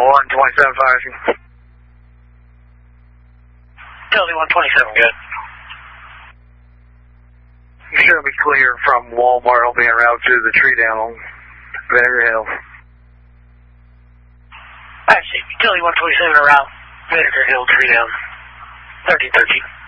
127 5. Utility 127, good. You should be clear from Walmart. I'll be en route to the tree down on Vinegar Hill. I see. Utility 127 around Vinegar Hill, tree down. 1313.